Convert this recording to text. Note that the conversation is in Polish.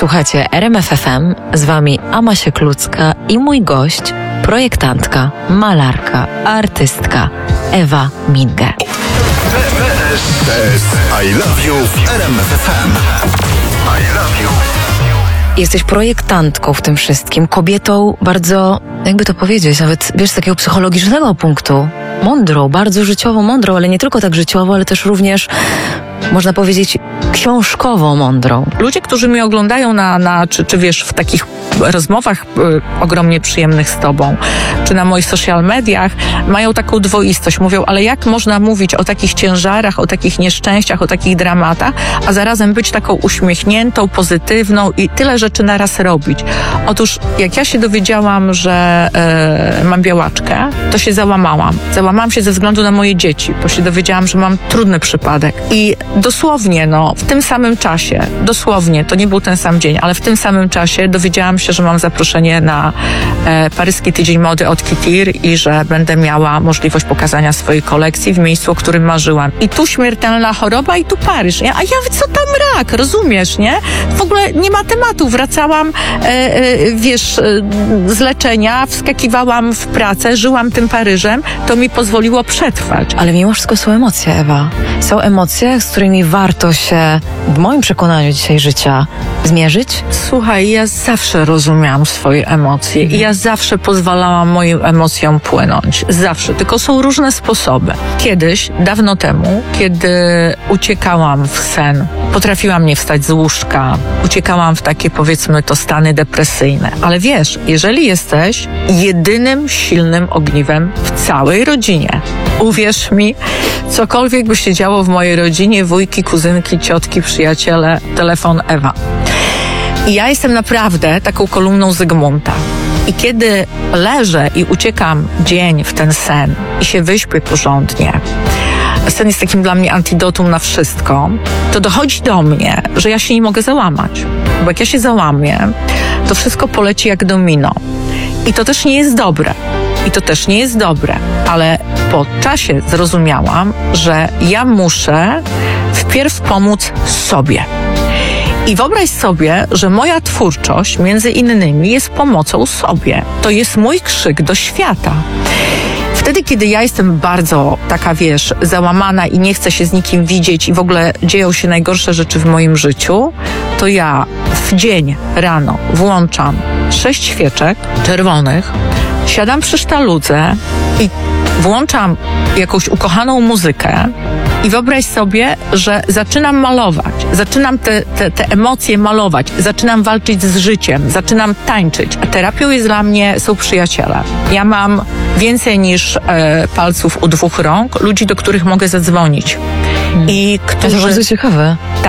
Słuchajcie RMF FM, z wami Ama Sieklucka i mój gość, projektantka, malarka, artystka Ewa Minge. I love you w RMF FM. I love you. Jesteś projektantką w tym wszystkim, kobietą bardzo, jakby to powiedzieć, nawet wiesz, z takiego psychologicznego punktu, mądrą, bardzo życiowo mądrą, ale nie tylko tak życiowo, ale też również, można powiedzieć, książkowo mądrą. Ludzie, którzy mnie oglądają czy wiesz, w takich rozmowach ogromnie przyjemnych z tobą, czy na moich social mediach, mają taką dwoistość. Mówią, ale jak można mówić o takich ciężarach, o takich nieszczęściach, o takich dramatach, a zarazem być taką uśmiechniętą, pozytywną i tyle rzeczy naraz robić. Otóż, jak ja się dowiedziałam, że mam białaczkę, to się załamałam. Załamałam się ze względu na moje dzieci, bo się dowiedziałam, że mam trudny przypadek. I dosłownie, w tym samym czasie, dosłownie, to nie był ten sam dzień, ale w tym samym czasie dowiedziałam się, że mam zaproszenie na paryski tydzień mody od Kitir i że będę miała możliwość pokazania swojej kolekcji w miejscu, o którym marzyłam. I tu śmiertelna choroba i tu Paryż. A ja co tam rak, rozumiesz, nie? W ogóle nie ma tematu. Wracałam, z leczenia, wskakiwałam w pracę, żyłam tym Paryżem, to mi pozwoliło przetrwać. Ale mimo wszystko są emocje, Ewa. Są emocje, z którymi warto się, w moim przekonaniu dzisiaj życia, zmierzyć? Słuchaj, ja zawsze rozumiałam swoje emocje i ja zawsze pozwalałam moim emocjom płynąć. Zawsze. Tylko są różne sposoby. Kiedyś, dawno temu, kiedy uciekałam w sen, potrafiłam nie wstać z łóżka, uciekałam w takie, powiedzmy, to stany depresyjne. Ale wiesz, jeżeli jesteś jedynym silnym ogniwem w całej rodzinie, uwierz mi, cokolwiek by się działo w mojej rodzinie, wujki, kuzynki, ciotki, przyjaciele, telefon Ewa. I ja jestem naprawdę taką kolumną Zygmunta. I kiedy leżę i uciekam dzień w ten sen i się wyśpię porządnie, sen jest takim dla mnie antidotum na wszystko, to dochodzi do mnie, że ja się nie mogę załamać. Bo jak ja się załamię, to wszystko poleci jak domino. I to też nie jest dobre. Ale po czasie zrozumiałam, że ja muszę wpierw pomóc sobie. I wyobraź sobie, że moja twórczość, między innymi, jest pomocą sobie. To jest mój krzyk do świata. Wtedy, kiedy ja jestem bardzo taka, załamana i nie chcę się z nikim widzieć i w ogóle dzieją się najgorsze rzeczy w moim życiu, to ja w dzień rano włączam 6 świeczek czerwonych, siadam przy sztaludze i włączam jakąś ukochaną muzykę i wyobraź sobie, że zaczynam malować, zaczynam te emocje malować, zaczynam walczyć z życiem, zaczynam tańczyć. A terapią dla mnie są przyjaciele. Ja mam więcej niż palców u 2 rąk, ludzi, do których mogę zadzwonić. I którzy... To jest bardzo ciekawe.